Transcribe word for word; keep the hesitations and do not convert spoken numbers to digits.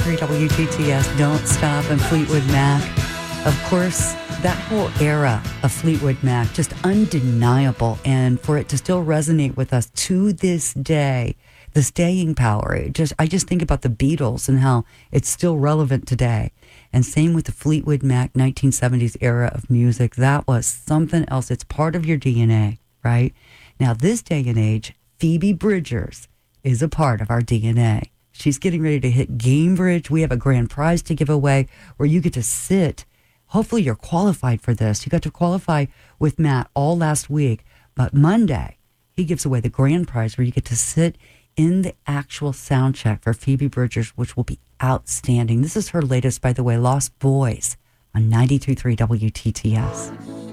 three W T T S, Don't Stop, and Fleetwood Mac. Of course, that whole era of Fleetwood Mac, just undeniable. And for it to still resonate with us to this day, the staying power, it just I just think about the Beatles and how it's still relevant today. And same with the Fleetwood Mac nineteen seventies era of music. That was something else. It's part of your D N A, right? Now, this day and age, Phoebe Bridgers is a part of our D N A. She's getting ready to hit Gamebridge. We have a grand prize to give away where you get to sit. Hopefully you're qualified for this. You got to qualify with Matt all last week. But Monday, he gives away the grand prize where you get to sit in the actual sound check for Phoebe Bridgers, which will be outstanding. This is her latest, by the way, Lost Boys on ninety-two point three W T T S.